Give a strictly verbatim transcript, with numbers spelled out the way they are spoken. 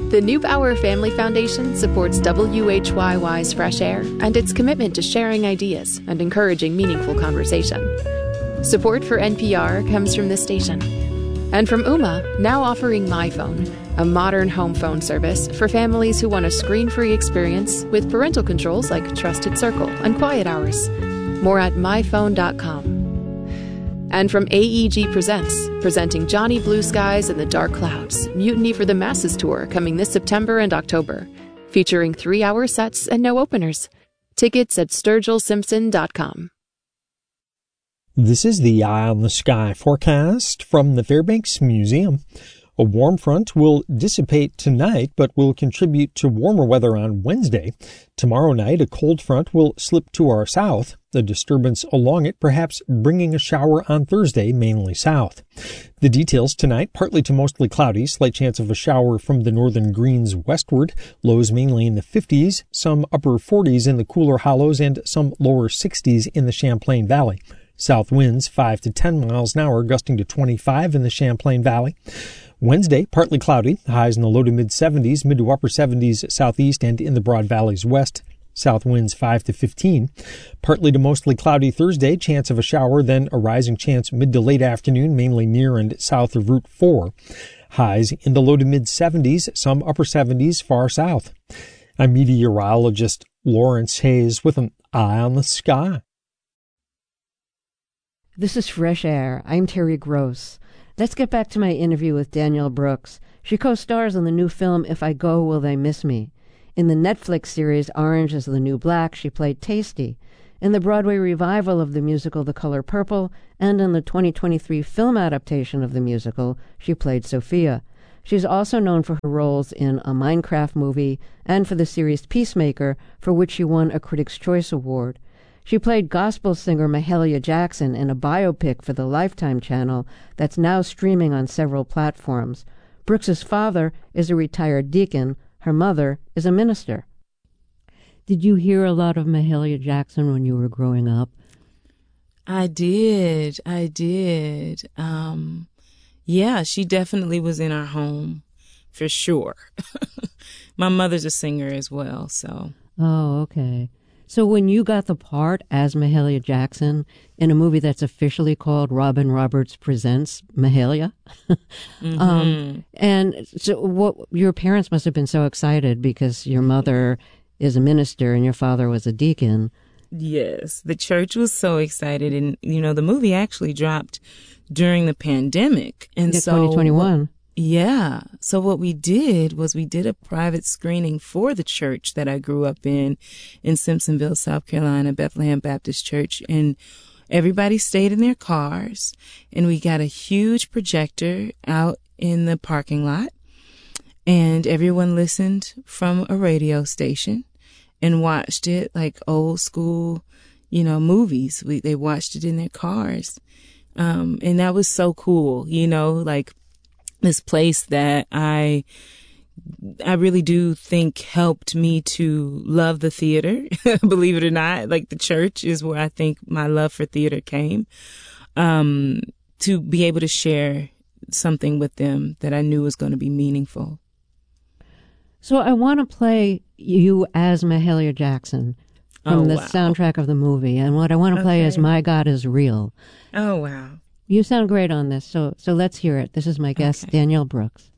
The Neubauer Family Foundation supports W H Y Y's Fresh Air and its commitment to sharing ideas and encouraging meaningful conversation. Support for N P R comes from this station. And from Ooma, now offering MyPhone, a modern home phone service for families who want a screen-free experience with parental controls like Trusted Circle and Quiet Hours. More at my phone dot com. And from A E G Presents, presenting Johnny Blue Skies and the Dark Clouds, Mutiny for the Masses Tour coming this September and October, featuring three-hour sets and no openers. Tickets at sturgill simpson dot com. This is the Eye on the Sky forecast from the Fairbanks Museum. A warm front will dissipate tonight, but will contribute to warmer weather on Wednesday. Tomorrow night, a cold front will slip to our south, the disturbance along it perhaps bringing a shower on Thursday, mainly south. The details tonight, partly to mostly cloudy, slight chance of a shower from the northern greens westward, lows mainly in the fifties, some upper forties in the cooler hollows, and some lower sixties in the Champlain Valley. South winds five to ten miles an hour, gusting to twenty-five in the Champlain Valley. Wednesday, partly cloudy, highs in the low to mid seventies, mid to upper seventies southeast and in the Broad Valleys west. South winds five to fifteen. Partly to mostly cloudy Thursday, chance of a shower, then a rising chance mid to late afternoon, mainly near and south of Route four. Highs in the low to mid seventies, some upper seventies far south. I'm meteorologist Lawrence Hayes with an eye on the sky. This is Fresh Air. I'm Terry Gross. Let's get back to my interview with Danielle Brooks. She co-stars in the new film If I Go, Will They Miss Me? In the Netflix series Orange is the New Black, she played Tasty. In the Broadway revival of the musical The Color Purple, and in the twenty twenty-three film adaptation of the musical, she played Sophia. She's also known for her roles in a Minecraft movie and for the series Peacemaker, for which she won a Critics' Choice Award. She played gospel singer Mahalia Jackson in a biopic for the Lifetime channel that's now streaming on several platforms. Brooks's father is a retired deacon. Her mother is a minister. Did you hear a lot of Mahalia Jackson when you were growing up? I did. I did. Um, yeah, she definitely was in our home, for sure. My mother's a singer as well, so. Oh, okay. So when you got the part as Mahalia Jackson in a movie that's officially called Robin Roberts Presents Mahalia, mm-hmm. um, and so what your parents must have been so excited because your mother is a minister and your father was a deacon. Yes, the church was so excited, and you know the movie actually dropped during the pandemic, and yeah, so twenty twenty-one. Yeah. So what we did was we did a private screening for the church that I grew up in, in Simpsonville, South Carolina, Bethlehem Baptist Church. And everybody stayed in their cars, and we got a huge projector out in the parking lot, and everyone listened from a radio station and watched it like old school, you know, movies. We, they watched it in their cars. Um, and that was so cool, you know, like, this place that I, I really do think helped me to love the theater. Believe it or not, like the church is where I think my love for theater came. Um, to be able to share something with them that I knew was going to be meaningful. So I want to play you as Mahalia Jackson from oh, the wow. soundtrack of the movie, and what I want to play okay. is My God Is Real. Oh wow. You sound great on this, so so let's hear it. This is my guest, okay. Danielle Brooks.